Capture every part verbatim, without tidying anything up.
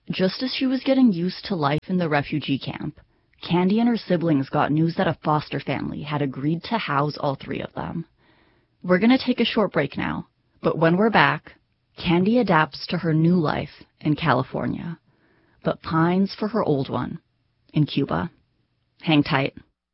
Just as she was getting used to life in the refugee camp, Candy and her siblings got news that a foster family had agreed to house all three of them. We're going to take a short break now, but when we're back, Candy adapts to her new life in California, but pines for her old one in Cuba. Hang tight.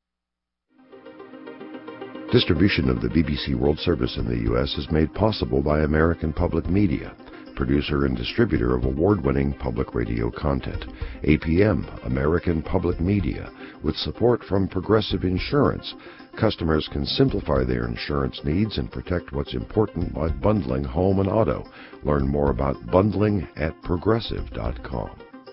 Distribution of the B B C World Service in the U S is made possible by American Public Media, producer and distributor of award-winning public radio content. A P M, American Public Media, with support from Progressive Insurance. Customers can simplify their insurance needs and protect what's important by bundling home and auto. Learn more about bundling at progressive dot com.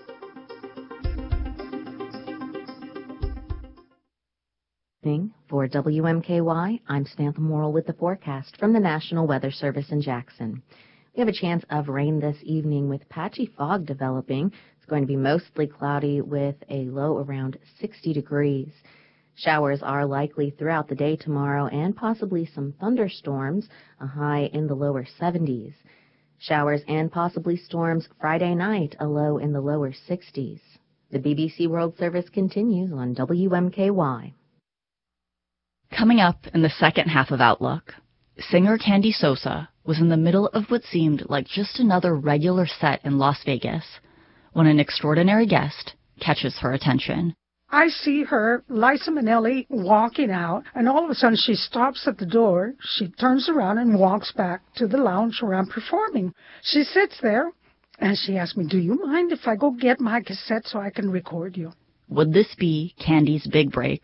For W M K Y, I'm Samantha Morrill with the forecast from the National Weather Service in Jackson. We have a chance of rain this evening with patchy fog developing. It's going to be mostly cloudy with a low around sixty degrees. Showers are likely throughout the day tomorrow and possibly some thunderstorms, a high in the lower seventies. Showers and possibly storms Friday night, a low in the lower sixties. The B B C World Service continues on W M K Y. Coming up in the second half of Outlook, singer Candy Sosa was in the middle of what seemed like just another regular set in Las Vegas when an extraordinary guest catches her attention. I see her, Liza Minnelli, walking out, and all of a sudden she stops at the door. She turns around and walks back to the lounge where I'm performing. She sits there, and she asks me, "Do you mind if I go get my cassette so I can record you?" Would this be Candy's big break?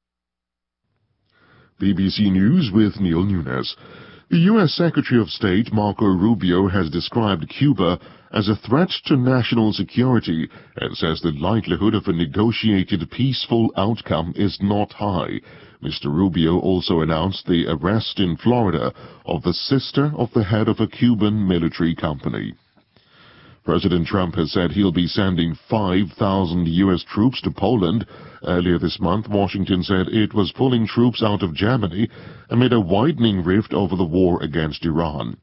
B B C News with Neil Nunes. The U S Secretary of State Marco Rubio has described Cuba as a threat to national security and says the likelihood of a negotiated peaceful outcome is not high. Mister Rubio also announced the arrest in Florida of the sister of the head of a Cuban military company. President Trump has said he'll be sending five thousand U S troops to Poland. Earlier this month, Washington said it was pulling troops out of Germany amid a widening rift over the war against Iran.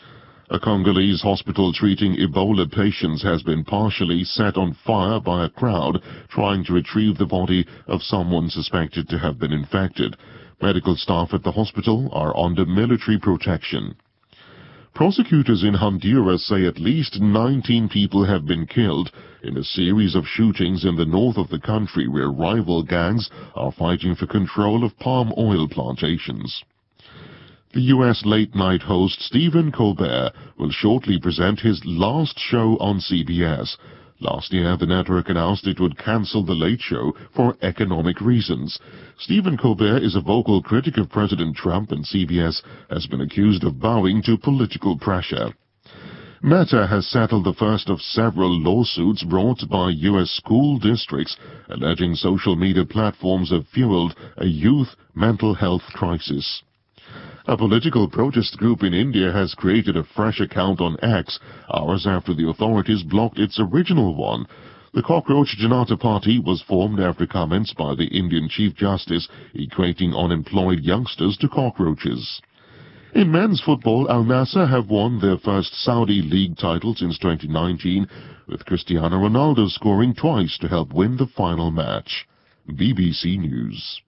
A Congolese hospital treating Ebola patients has been partially set on fire by a crowd trying to retrieve the body of someone suspected to have been infected. Medical staff at the hospital are under military protection. Prosecutors in Honduras say at least nineteen people have been killed in a series of shootings in the north of the country where rival gangs are fighting for control of palm oil plantations. The U S late-night host Stephen Colbert will shortly present his last show on C B S. Last year, the network announced it would cancel The Late Show for economic reasons. Stephen Colbert is a vocal critic of President Trump, and C B S has been accused of bowing to political pressure. Meta has settled the first of several lawsuits brought by U S school districts alleging social media platforms have fueled a youth mental health crisis. A political protest group in India has created a fresh account on X hours after the authorities blocked its original one. The Cockroach Janata Party was formed after comments by the Indian Chief Justice equating unemployed youngsters to cockroaches. In men's football, Al Nassr have won their first Saudi League title since twenty nineteen, with Cristiano Ronaldo scoring twice to help win the final match. B B C News.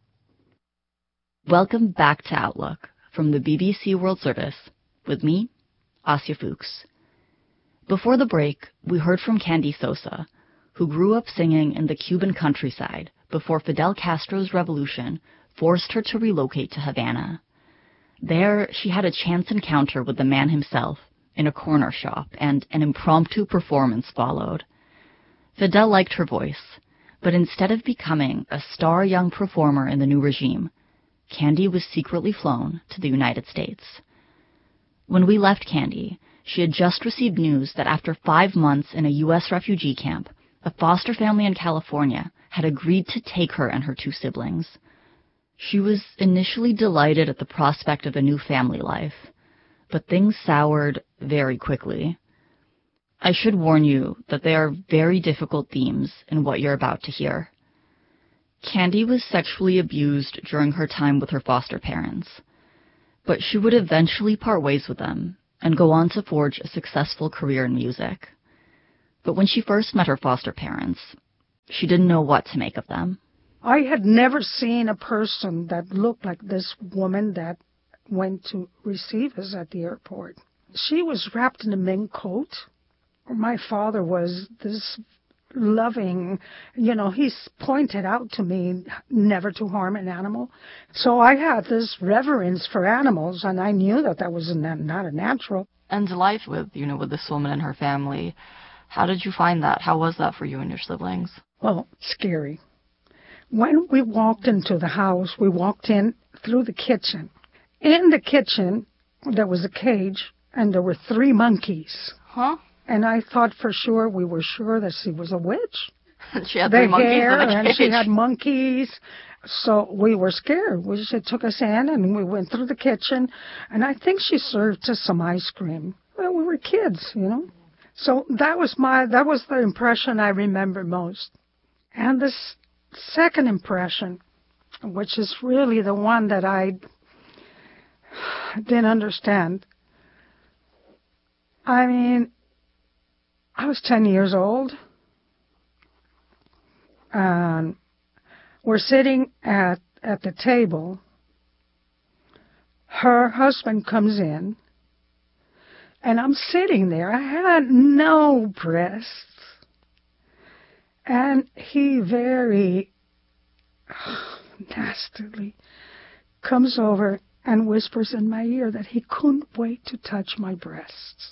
Welcome back to Outlook from the B B C World Service with me, Asya Fuchs. Before the break, we heard from Candy Sosa, who grew up singing in the Cuban countryside before Fidel Castro's revolution forced her to relocate to Havana. There, she had a chance encounter with the man himself in a corner shop, and an impromptu performance followed. Fidel liked her voice, but instead of becoming a star young performer in the new regime, Candy was secretly flown to the United States. When we left Candy, she had just received news that after five months in a U S refugee camp, a foster family in California had agreed to take her and her two siblings. She was initially delighted at the prospect of a new family life, but things soured very quickly. I should warn you that there are very difficult themes in what you're about to hear. Candy was sexually abused during her time with her foster parents, but she would eventually part ways with them and go on to forge a successful career in music. But when she first met her foster parents, she didn't know what to make of them. I had never seen a person that looked like this woman that went to receive us at the airport. She was wrapped in a mink coat. My father was this loving, you know, he's pointed out to me never to harm an animal. So I had this reverence for animals, and I knew that that was not a natural. And life with, you know, with this woman and her family, how did you find that? How was that for you and your siblings? Well, scary. When we walked into the house, we walked in through the kitchen. In the kitchen, there was a cage, and there were three monkeys. Huh? And I thought for sure, we were sure that she was a witch. She had the three monkeys hair, in a cage. And she had monkeys. So we were scared. We, she took us in, and we went through the kitchen, and I think she served us some ice cream. Well, we were kids, you know. So that was my, that was the impression I remember most. And this second impression, which is really the one that I didn't understand. I mean, I was ten years old, and we're sitting at, at the table. Her husband comes in, and I'm sitting there. I had no breasts. And he very nastily comes over and whispers in my ear that he couldn't wait to touch my breasts.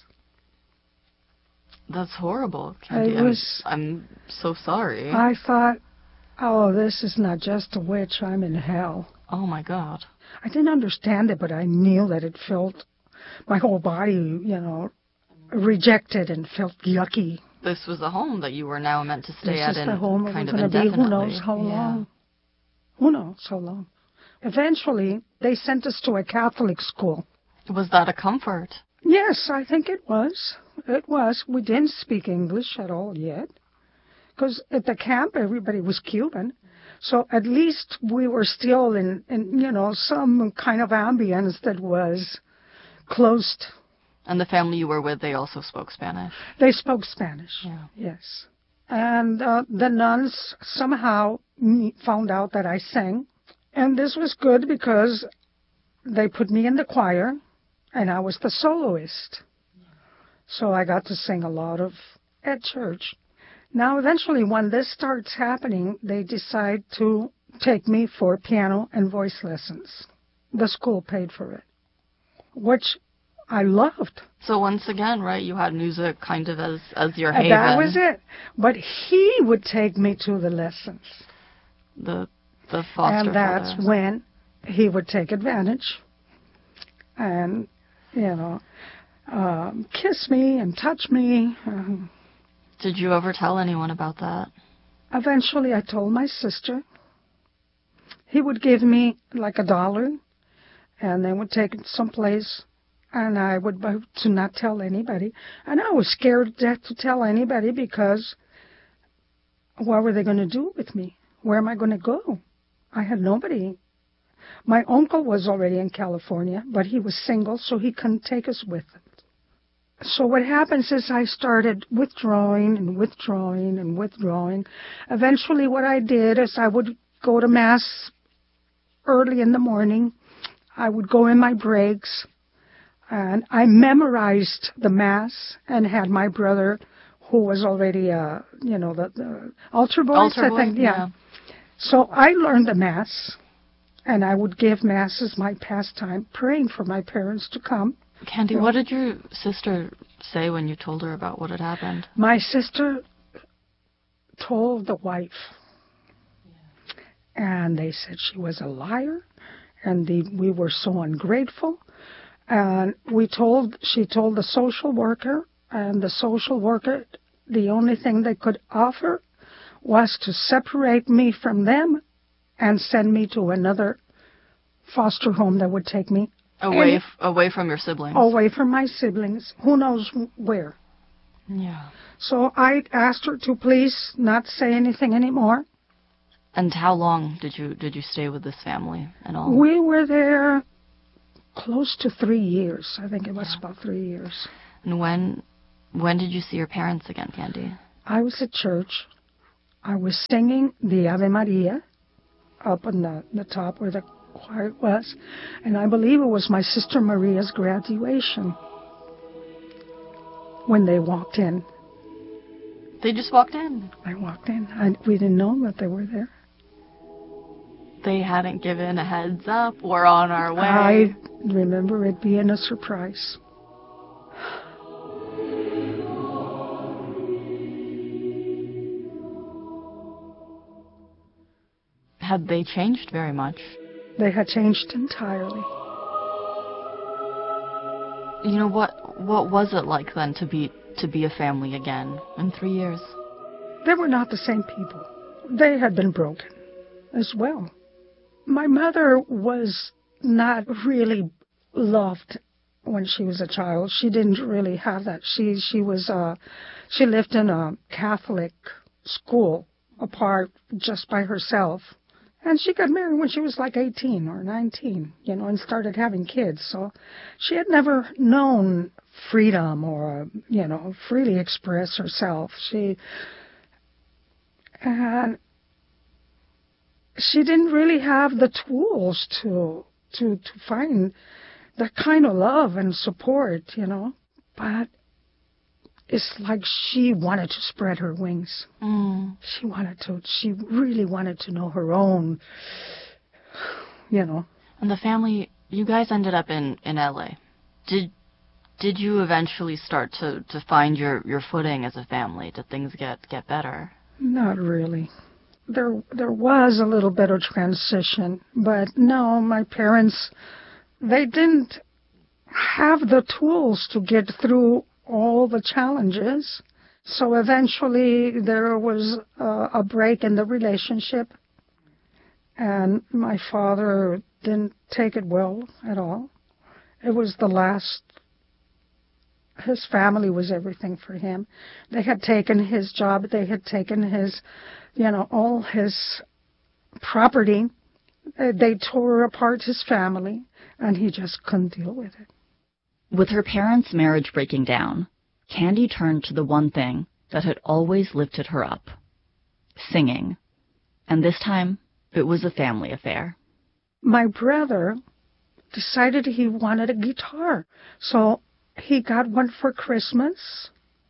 That's horrible, Candy. I was, I'm, I'm so sorry. I thought, oh, this is not just a witch. I'm in hell. Oh, my God. I didn't understand it, but I knew that it felt, my whole body, you know, rejected and felt yucky. This was the home that you were now meant to stay this at is in the home kind it of was gonna indefinitely. Be, who knows how yeah. long? Who knows how long? Eventually, they sent us to a Catholic school. Was that a comfort? Yes, I think it was. It was. We didn't speak English at all yet. Because at the camp, everybody was Cuban. So at least we were still in, in, you know, some kind of ambience that was closed. And the family you were with, they also spoke Spanish? They spoke Spanish, yeah. Yes. And uh, the nuns somehow found out that I sang. And this was good because they put me in the choir, and I was the soloist. So I got to sing a lot of at church. Now, eventually, when this starts happening, they decide to take me for piano and voice lessons. The school paid for it, which I loved. So once again, right, you had music kind of as, as your haven. That was it. But he would take me to the lessons. The the foster And that's fathers. when he would take advantage and, you know, um, kiss me and touch me. Um, Did you ever tell anyone about that? Eventually, I told my sister. He would give me like a dollar, and they would take it someplace, and I would buy to not tell anybody. And I was scared to death to tell anybody because what were they going to do with me? Where am I going to go? I had nobody. My uncle was already in California, but he was single, so he couldn't take us with him. So what happens is I started withdrawing and withdrawing and withdrawing. Eventually what I did is I would go to Mass early in the morning. I would go in my breaks, and I memorized the Mass and had my brother, who was already, uh, you know, the, the altar boy. Altar I boy, think, yeah. yeah. So I learned the Mass, and I would give Mass as my pastime, praying for my parents to come. Candy, what did your sister say when you told her about what had happened? My sister told the wife, and they said she was a liar, and the, we were so ungrateful. And we told, she told the social worker, and the social worker, the only thing they could offer was to separate me from them and send me to another foster home that would take me Away, f- away from your siblings. Away from my siblings. Who knows where. Yeah. So I asked her to please not say anything anymore. And how long did you did you stay with this family and all? We were there close to three years. I think it was yeah. about three years. And when when did you see your parents again, Candy? I was at church. I was singing the Ave Maria up on the, the top where the choir was, and I believe it was my sister Maria's graduation when they walked in. They just walked in? I walked in. I, we didn't know that they were there. They hadn't given a heads up. We're on our way. I remember it being a surprise. Had they changed very much? They had changed entirely. You know, what what was it like then to be to be a family again in three years? They were not the same people. They had been broken as well. My mother was not really loved when she was a child. She didn't really have that. She she was uh she lived in a Catholic school apart just by herself. And she got married when she was like eighteen or nineteen, you know, and started having kids. So she had never known freedom or, you know, freely express herself. She, and she didn't really have the tools to, to, to find that kind of love and support, you know. But it's like she wanted to spread her wings. Mm. She wanted to, she really wanted to know her own, you know. And the family, you guys ended up in, in L A. Did did you eventually start to, to find your, your footing as a family? Did things get, get better? Not really. There there was a little bit of transition, but no, my parents, they didn't have the tools to get through all the challenges. So eventually there was uh, a break in the relationship, and my father didn't take it well at all. It was the last, his family was everything for him. They had taken his job, they had taken his, you know, all his property. They tore apart his family, and he just couldn't deal with it. With her parents' marriage breaking down, Candy turned to the one thing that had always lifted her up, singing. And this time, it was a family affair. My brother decided he wanted a guitar, so he got one for Christmas,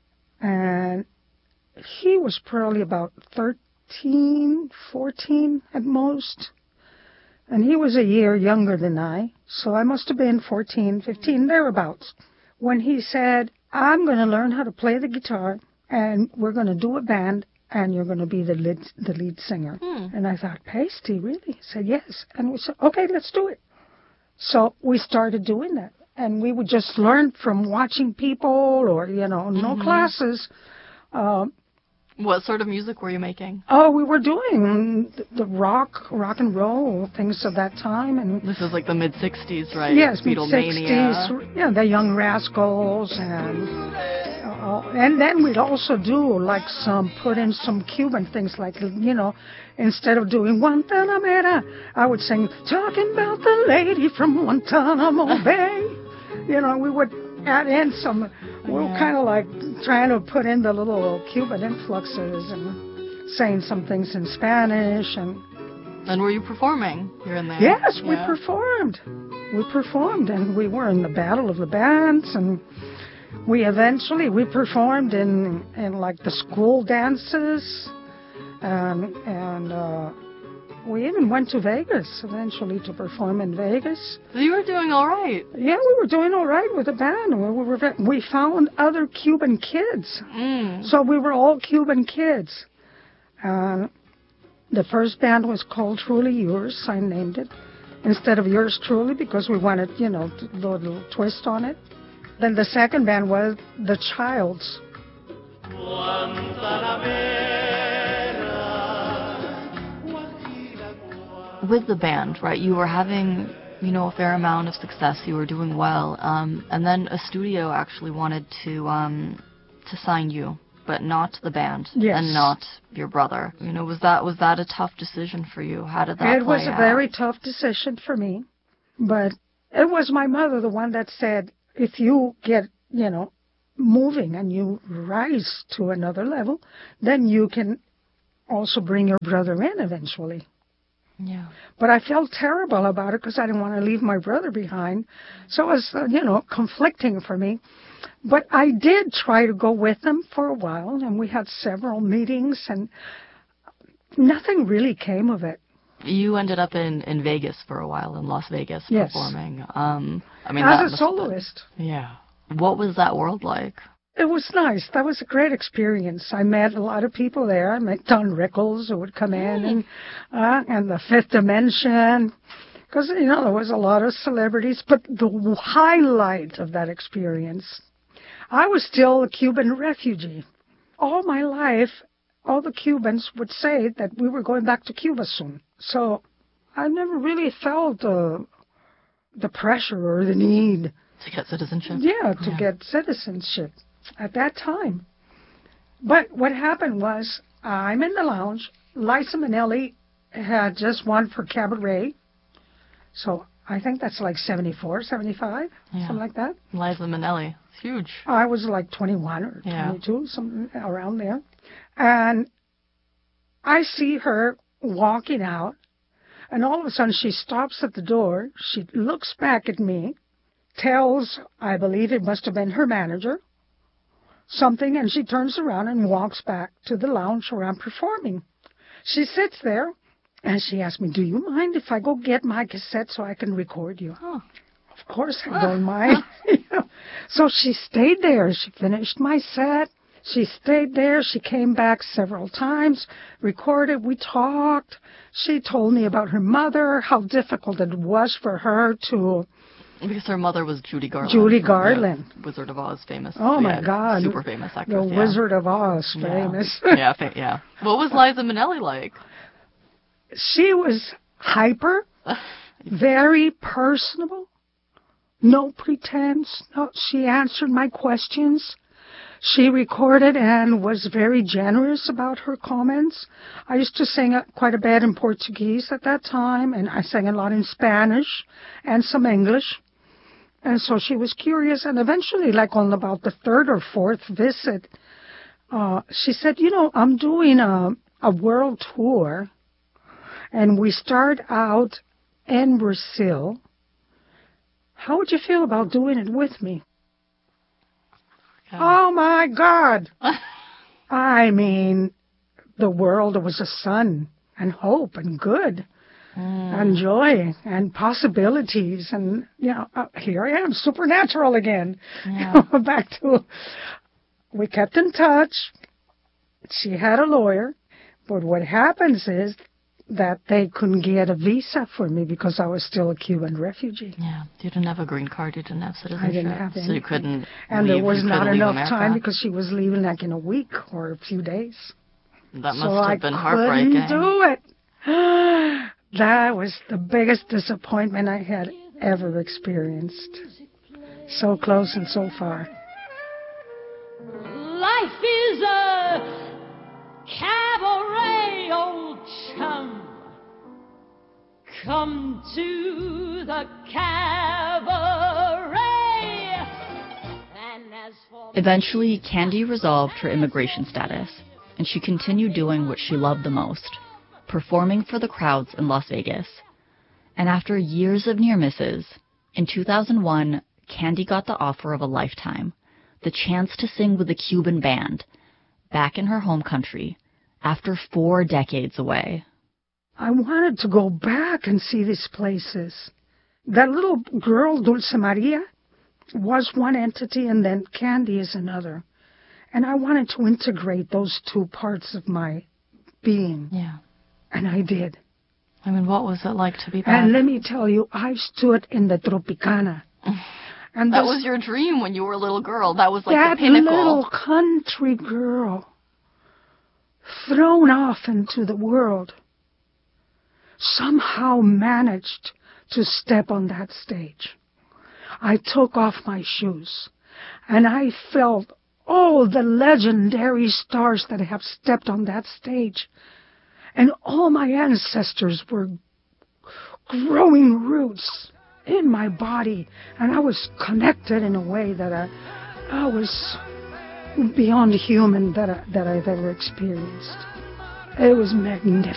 and he was probably about thirteen, fourteen at most. And he was a year younger than I, so I must have been fourteen, fifteen, thereabouts. When he said, I'm going to learn how to play the guitar, and we're going to do a band, and you're going to be the lead, the lead singer. Hmm. And I thought, Pasty, really? He said, yes. And we said, okay, let's do it. So we started doing that. And we would just learn from watching people or, you know, no Mm-hmm. classes. Um, What sort of music were you making? Oh, we were doing the rock, rock and roll things of that time, and This is like the mid sixties, right? yes, Beatlemania. sixties, yeah, the Young Rascals, and uh, and then we'd also do like some put in some Cuban things, like, you know, instead of doing Guantanamera, I would sing talking about the lady from Guantanamo Bay. You know, we would add in some. We were kind of like trying to put in the little Cuban influxes and saying some things in Spanish. And And were you performing here and there? yes, we Yeah. performed. We performed, and we were in the Battle of the Bands, and we eventually, we performed in, in like the school dances, and, and uh, we even went to Vegas eventually to perform in Vegas. So you were doing all right. Yeah, we were doing all right with the band. We, were, we found other Cuban kids. Mm. So we were all Cuban kids. Uh, the first band was called Truly Yours. I named it instead of Yours Truly because we wanted, you know, a little twist on it. Then the second band was The Childs. With the band, right, you were having, you know, a fair amount of success. You were doing well. Um, and then a studio actually wanted to um, to sign you, but not the band. Yes. And not your brother. You know, was that was that a tough decision for you? How did that It play was a out? very tough decision for me. But it was my mother, the one that said, if you get, you know, moving and you rise to another level, then you can also bring your brother in eventually. Yeah. But I felt terrible about it because I didn't want to leave my brother behind. So it was, uh, you know, conflicting for me. But I did try to go with them for a while, and we had several meetings, and nothing really came of it. You ended up in, in Vegas for a while, in Las Vegas, yes. performing. Um, I mean, As that a must soloist. Been, yeah. What was that world like? It was nice. That was a great experience. I met a lot of people there. I met Don Rickles, who would come in, and uh, and the Fifth Dimension, because, you know, there was a lot of celebrities. But the highlight of that experience, I was still a Cuban refugee. All my life, all the Cubans would say that we were going back to Cuba soon. So I never really felt uh, the pressure or the need. To get citizenship? Yeah, to yeah. get citizenship at that time. But what happened was, I'm in the lounge. Liza Minnelli had just won for Cabaret. So I think that's like seventy-four, seventy-five, yeah. something like that. Liza Minnelli. It's huge. I was like twenty-one or yeah. twenty-two, something around there. And I see her walking out, and all of a sudden she stops at the door. She looks back at me, tells, I believe it must have been her manager, something, and she turns around and walks back to the lounge where I'm performing. She sits there, and she asks me, do you mind if I go get my cassette so I can record you? Oh. Of course I don't mind. So she stayed there. She finished my set. She stayed there. She came back several times, recorded. We talked. She told me about her mother, how difficult it was for her to... Because her mother was Judy Garland. Judy Garland. Yeah, Wizard of Oz, famous. Oh, my yeah, God. Super famous actress, The yeah. Wizard of Oz, famous. Yeah, yeah, fa- yeah. What was Liza Minnelli like? She was hyper, very personable, no pretense. No, she answered my questions. She recorded and was very generous about her comments. I used to sing quite a bit in Portuguese at that time, and I sang a lot in Spanish and some English. And so she was curious, and eventually, like on about the third or fourth visit, uh, she said, you know, I'm doing a, a world tour, and we start out in Brazil. How would you feel about doing it with me? Oh, my God. I mean, the world was a sun and hope and good mm. and joy and possibilities. And, you know, uh, here I am, supernatural again. Yeah. Back to, we kept in touch. She had a lawyer. But what happens is that they couldn't get a visa for me because I was still a Cuban refugee. Yeah, you didn't have a green card, you didn't have citizenship. I didn't have any. So you couldn't And leave, there was not enough time because she was leaving like in a week or a few days. That must so have I been heartbreaking. I couldn't do it. That was the biggest disappointment I had ever experienced. So close and so far. Life is a cabaret, old chum. Come to the cabaret. And as for Eventually, Candy resolved her immigration status, and she continued doing what she loved the most, performing for the crowds in Las Vegas. And after years of near misses, in two thousand one, Candy got the offer of a lifetime, the chance to sing with a Cuban band, back in her home country, after four decades away. I wanted to go back and see these places. That little girl, Dulce Maria, was one entity, and then Candy is another. And I wanted to integrate those two parts of my being. Yeah. And I did. I mean, what was it like to be back? And let me tell you, I stood in the Tropicana. And that this, was your dream when you were a little girl. That was like that the pinnacle. little country girl thrown off into the world somehow managed to step on that stage. I took off my shoes, and I felt all the legendary stars that have stepped on that stage. And all my ancestors were growing roots in my body, and I was connected in a way that I, oh, was beyond human that I, that I've ever experienced. It was magnificent.